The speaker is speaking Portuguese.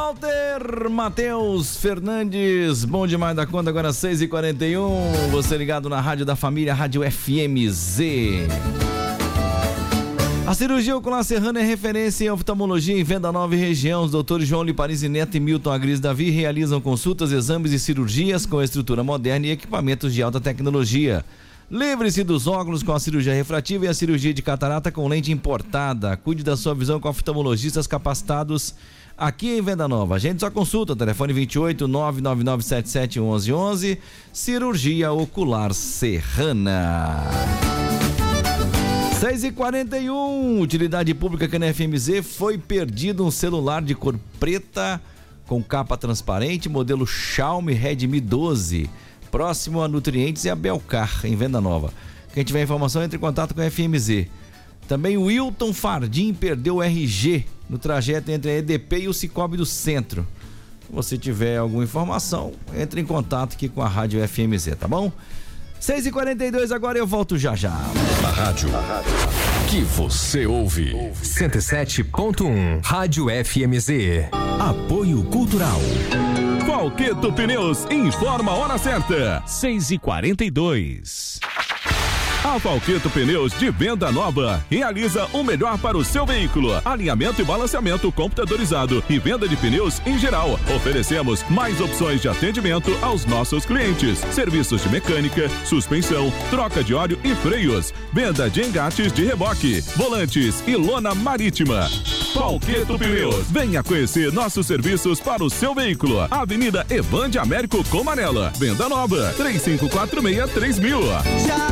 Walter Matheus Fernandes, bom demais da conta, agora 6h41, você ligado na Rádio da Família, Rádio FMZ. A cirurgia ocular Serrana é referência em oftalmologia em Venda Nova e região. Os doutores João Liparis Neto e Milton Agris Davi realizam consultas, exames e cirurgias com estrutura moderna e equipamentos de alta tecnologia. Livre-se dos óculos com a cirurgia refrativa e a cirurgia de catarata com lente importada. Cuide da sua visão com oftalmologistas capacitados aqui em Venda Nova. Agende sua consulta, telefone 28 99977 1111, cirurgia ocular Serrana. 6h41, utilidade pública aqui na FMZ, foi perdido um celular de cor preta com capa transparente, modelo Xiaomi Redmi 12, próximo a Nutrientes e a Belcar, em Venda Nova. Quem tiver informação, entre em contato com a FMZ. Também o Wilton Fardim perdeu o RG no trajeto entre a EDP e o Cicobi do Centro. Se você tiver alguma informação, entre em contato aqui com a Rádio FMZ, tá bom? 6h42, agora eu volto já. A rádio que você ouve. 107.1 Rádio FMZ. Apoio Cultural. Falqueto Pneus informa a hora certa. 6h42. A Falqueto Pneus de Venda Nova realiza o melhor para o seu veículo: alinhamento e balanceamento computadorizado e venda de pneus em geral. Oferecemos mais opções de atendimento aos nossos clientes: serviços de mecânica, suspensão, troca de óleo e freios, venda de engates de reboque, volantes e lona marítima. Falqueto Pneus, venha conhecer nossos serviços para o seu veículo. Avenida Evande Américo com Manela, Venda Nova, 3546-3000.